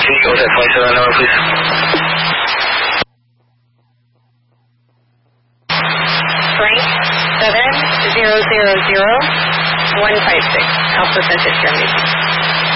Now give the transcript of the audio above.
Can you go with that 27 number, please? Frank 7000156, Alpha Center, Germany.